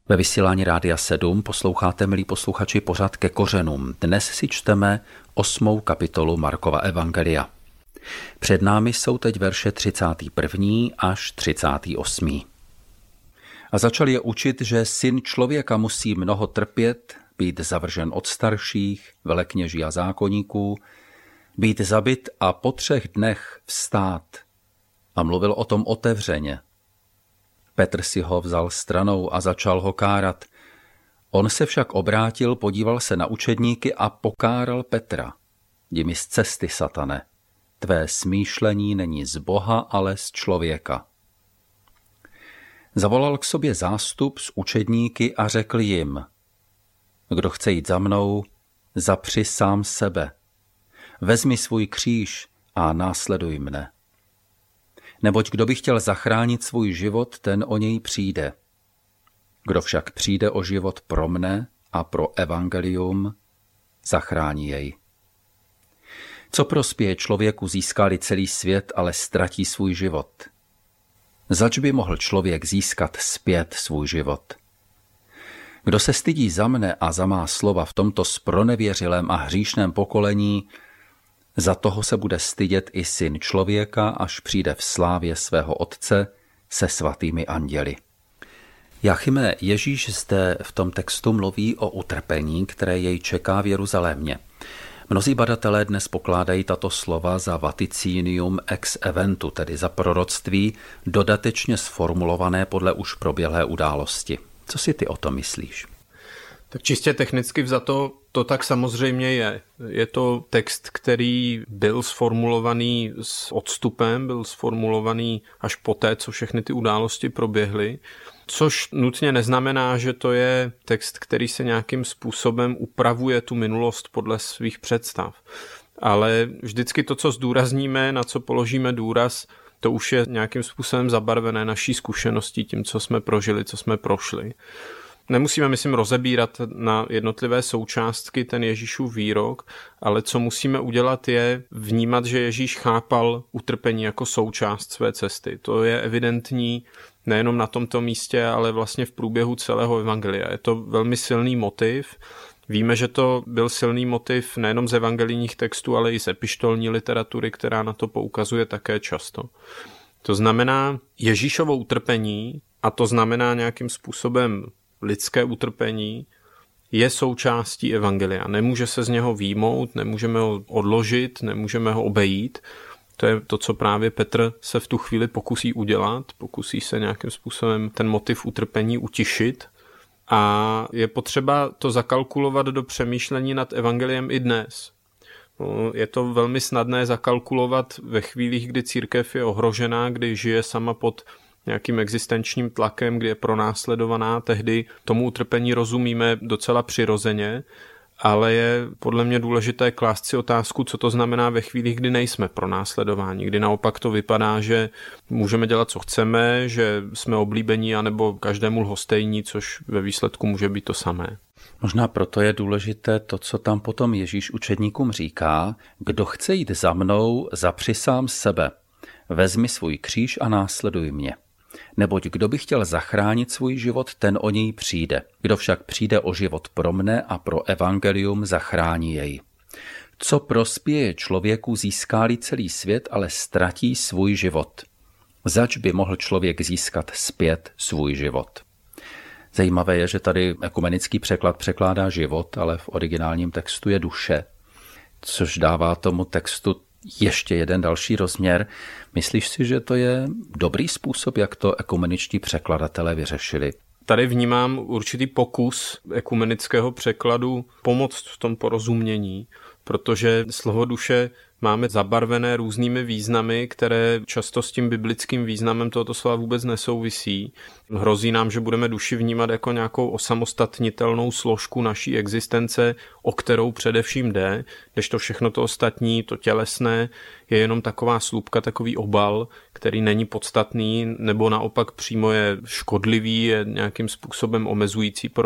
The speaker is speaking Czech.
Ve vysílání Rádia 7 posloucháte, milí posluchači, pořad Ke kořenům. Dnes si čteme 8. kapitolu Markova evangelia. Před námi jsou teď verše 31. až 38. A začal je učit, že syn člověka musí mnoho trpět, být zavržen od starších, velekněží a zákonníků, být zabit a po 3 dnech vstát. A mluvil o tom otevřeně. Petr si ho vzal stranou a začal ho kárat. On se však obrátil, podíval se na učedníky a pokáral Petra. Jdi mi z cesty, satane. Tvé smýšlení není z Boha, ale z člověka. Zavolal k sobě zástup s učedníky a řekl jim: Kdo chce jít za mnou, zapři sám sebe. Vezmi svůj kříž a následuj mne. Neboť kdo by chtěl zachránit svůj život, ten o něj přijde. Kdo však přijde o život pro mne a pro evangelium, zachrání jej. Co prospěje člověku, získá-li celý svět, ale ztratí svůj život? Zač by mohl člověk získat zpět svůj život? Kdo se stydí za mne a za má slova v tomto zpronevěřilém a hříšném pokolení, za toho se bude stydět i syn člověka, až přijde v slávě svého Otce se svatými anděli. Jáchyme, Ježíš zde v tom textu mluví o utrpení, které jej čeká v Jeruzalémě. Mnozí badatelé dnes pokládají tato slova za vaticinium ex eventu, tedy za proroctví dodatečně sformulované podle už proběhlé události. Co si ty o tom myslíš? Tak čistě technicky vzato to tak samozřejmě je. Je to text, který byl sformulovaný s odstupem, byl sformulovaný až poté, co všechny ty události proběhly, což nutně neznamená, že to je text, který se nějakým způsobem upravuje tu minulost podle svých představ. Ale vždycky to, co zdůrazníme, na co položíme důraz, to už je nějakým způsobem zabarvené naší zkušeností, tím, co jsme prožili, co jsme prošli. Nemusíme, myslím, rozebírat na jednotlivé součástky ten Ježíšův výrok, ale co musíme udělat je vnímat, že Ježíš chápal utrpení jako součást své cesty. To je evidentní nejenom na tomto místě, ale vlastně v průběhu celého evangelia. Je to velmi silný motiv. Víme, že to byl silný motiv nejenom z evangelijních textů, ale i z epištolní literatury, která na to poukazuje také často. To znamená Ježíšovo utrpení, a to znamená nějakým způsobem lidské utrpení, je součástí evangelia. Nemůže se z něho vyjmout, nemůžeme ho odložit, nemůžeme ho obejít. To je to, co právě Petr se v tu chvíli pokusí udělat, pokusí se nějakým způsobem ten motiv utrpení utišit. A je potřeba to zakalkulovat do přemýšlení nad evangeliem i dnes. Je to velmi snadné zakalkulovat ve chvílích, kdy církev je ohrožená, kdy žije sama pod nějakým existenčním tlakem, kdy je pronásledovaná, tehdy tomu utrpení rozumíme docela přirozeně, ale je podle mě důležité klást si otázku, co to znamená ve chvílích, kdy nejsme pronásledováni, kdy naopak to vypadá, že můžeme dělat, co chceme, že jsme oblíbení, anebo každému lhostejní, což ve výsledku může být to samé. Možná proto je důležité to, co tam potom Ježíš učedníkům říká: kdo chce jít za mnou, zapři sám sebe. Vezmi svůj kříž a následuj mě. Neboť kdo by chtěl zachránit svůj život, ten o něj přijde. Kdo však přijde o život pro mne a pro evangelium, zachrání jej. Co prospěje člověku, získá-li celý svět, ale ztratí svůj život? Zač by mohl člověk získat zpět svůj život? Zajímavé je, že tady ekumenický překlad překládá život, ale v originálním textu je duše, což dává tomu textu ještě jeden další rozměr. Myslíš si, že to je dobrý způsob, jak to ekumeničtí překladatelé vyřešili? Tady vnímám určitý pokus ekumenického překladu pomoct v tom porozumění, protože slovo duše máme zabarvené různými významy, které často s tím biblickým významem tohoto slova vůbec nesouvisí. Hrozí nám, že budeme duši vnímat jako nějakou osamostatnitelnou složku naší existence, o kterou především jde, kdežto všechno to ostatní, to tělesné, je jenom taková slupka, takový obal, který není podstatný, nebo naopak přímo je škodlivý, je nějakým způsobem omezující pro